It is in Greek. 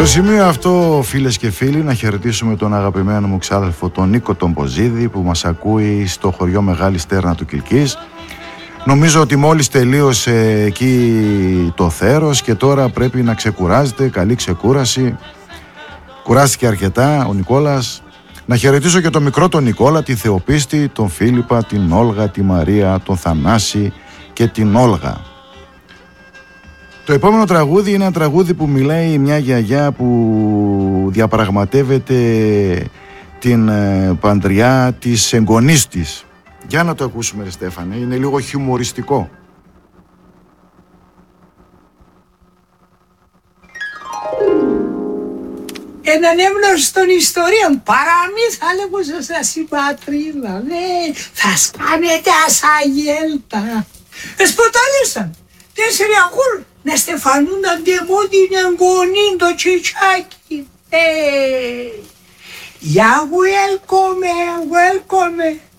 Στο σημείο αυτό, φίλες και φίλοι, να χαιρετήσουμε τον αγαπημένο μου ξάδελφο τον Νίκο τον Ποζίδη, που μας ακούει στο χωριό Μεγάλη Στέρνα του Κιλκής. Νομίζω ότι μόλις τελείωσε εκεί το θέρος και τώρα πρέπει να ξεκουράζεται. Καλή ξεκούραση. Κουράστηκε αρκετά ο Νικόλας. Να χαιρετήσω και τον μικρό τον Νικόλα, τη Θεοπίστη, τον Φίλιππα, την Όλγα, τη Μαρία, τον Θανάση και την Όλγα. Το επόμενο τραγούδι είναι ένα τραγούδι που μιλάει μια γιαγιά που διαπραγματεύεται την παντριά της εγγονής της. Για να το ακούσουμε, ρε Στέφανε, είναι λίγο χιουμοριστικό. Έναν εύνωστον ιστορίων, παραμύθα λέγουσα σας η πατρίδα, ναι, θα σκάνετε ασαγέλτα. Εσποτάλησαν, 4 αγούλ, να στεφανούν αντιεμού την εγγονή το τσιτσάκι. Yeah, welcome.